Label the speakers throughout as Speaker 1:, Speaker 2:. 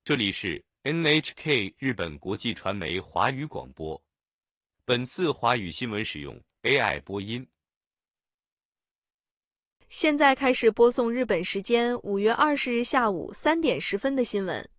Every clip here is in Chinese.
Speaker 1: 这里是 NHK 日本国际传媒华语广播。本次华语新闻使用 AI 播音。
Speaker 2: 现在开始播送日本时间5月20日下午3点10分的新闻。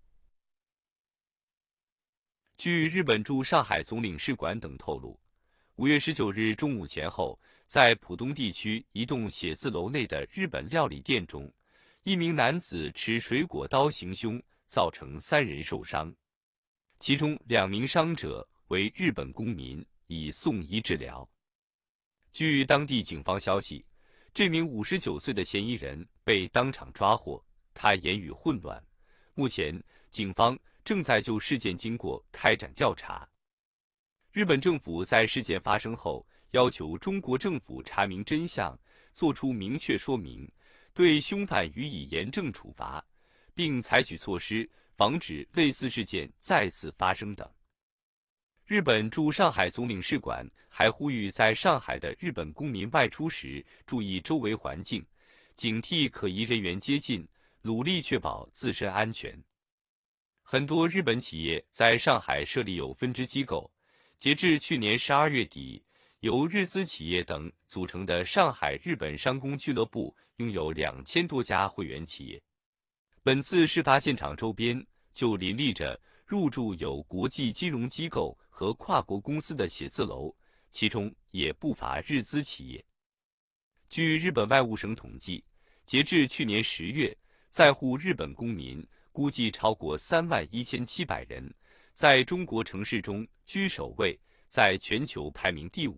Speaker 1: 据日本驻上海总领事馆等透露，5月19日中午前后，在浦东地区一栋写字楼内的日本料理店中，一名男子持水果刀行凶，造成3人受伤，其中2名伤者为日本公民，已送医治疗。据当地警方消息，这名59岁的嫌疑人被当场抓获，他言语混乱。目前，警方正在就事件经过开展调查。日本政府在事件发生后，要求中国政府查明真相，作出明确说明，对凶犯予以严正处罚，并采取措施防止类似事件再次发生等。日本驻上海总领事馆还呼吁在上海的日本公民外出时注意周围环境，警惕可疑人员接近，努力确保自身安全。很多日本企业在上海设立有分支机构，截至去年12月底，由日资企业等组成的上海日本商工俱乐部拥有2000多家会员企业。本次事发现场周边就林立着入驻有国际金融机构和跨国公司的写字楼，其中也不乏日资企业。据日本外务省统计，截至去年10月，在沪日本公民估计超过31700人，在中国城市中居首位，在全球排名第5。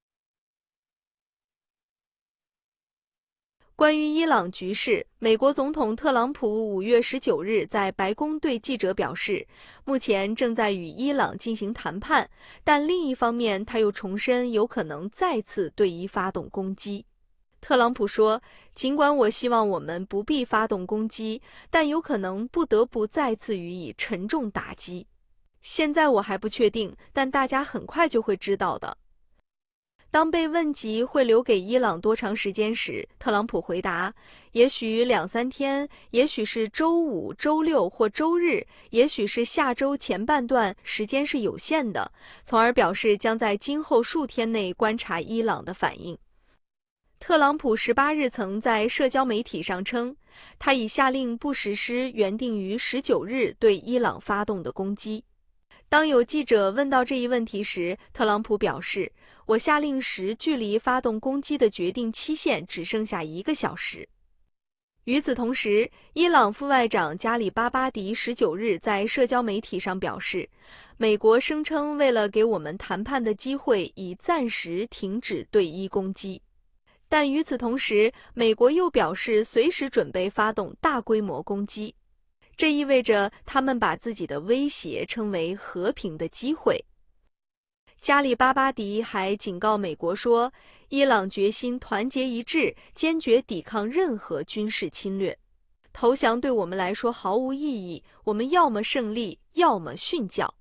Speaker 2: 关于伊朗局势，美国总统特朗普5月19日在白宫对记者表示，目前正在与伊朗进行谈判，但另一方面他又重申有可能再次对伊发动攻击。特朗普说，尽管我希望我们不必发动攻击，但有可能不得不再次予以沉重打击。现在我还不确定，但大家很快就会知道的。当被问及会留给伊朗多长时间时，特朗普回答，也许2-3天，也许是周5、周6或周日，也许是下周前半段，时间是有限的，从而表示将在今后数天内观察伊朗的反应。特朗普18日曾在社交媒体上称，他已下令不实施原定于19日对伊朗发动的攻击。当有记者问到这一问题时，特朗普表示，我下令时距离发动攻击的决定期限只剩下1个小时。与此同时，伊朗副外长加里巴巴迪19日在社交媒体上表示，美国声称为了给我们谈判的机会，已暂时停止对伊攻击。但与此同时，美国又表示随时准备发动大规模攻击。这意味着他们把自己的威胁称为和平的机会。加里巴巴迪还警告美国说，伊朗决心团结一致，坚决抵抗任何军事侵略。投降对我们来说毫无意义，我们要么胜利，要么殉教。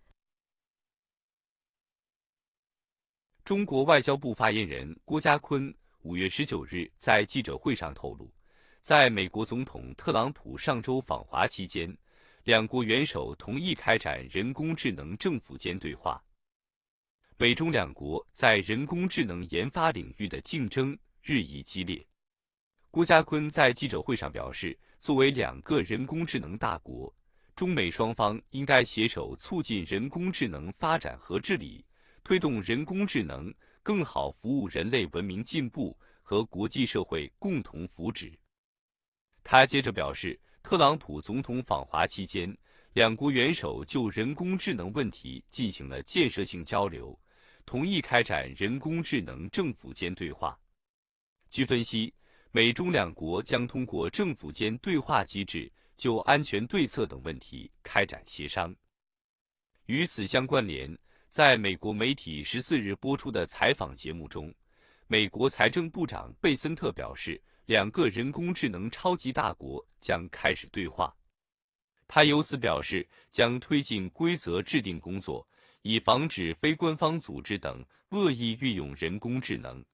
Speaker 1: 中国外交部发言人郭家坤5月19日在记者会上透露，在美国总统特朗普上周访华期间，两国元首同意开展人工智能政府间对话。美中两国在人工智能研发领域的竞争日益激烈。郭家坤在记者会上表示，作为2个人工智能大国，中美双方应该携手促进人工智能发展和治理，推动人工智能更好服务人类文明进步和国际社会共同福祉。他接着表示，特朗普总统访华期间，两国元首就人工智能问题进行了建设性交流，同意开展人工智能政府间对话。据分析，美中两国将通过政府间对话机制就安全对策等问题开展协商。与此相关联，在美国媒体14日播出的采访节目中，美国财政部长贝森特表示，2个人工智能超级大国将开始对话。他由此表示，将推进规则制定工作，以防止非官方组织等恶意运用人工智能。